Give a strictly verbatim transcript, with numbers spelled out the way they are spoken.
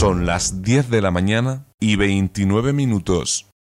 Son las diez de la mañana y veintinueve minutos.